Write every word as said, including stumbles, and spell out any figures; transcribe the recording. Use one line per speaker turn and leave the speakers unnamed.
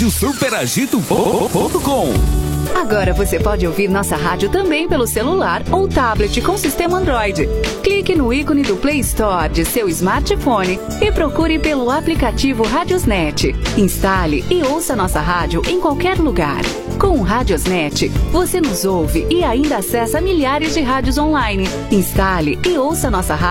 rádio super agito ponto com.
Agora você pode ouvir nossa rádio também pelo celular ou tablet com sistema Android. Clique no ícone do Play Store de seu smartphone e procure pelo aplicativo Radiosnet. Instale e ouça nossa rádio em qualquer lugar. Com o Radiosnet, você nos ouve e ainda acessa milhares de rádios online. Instale e ouça nossa rádio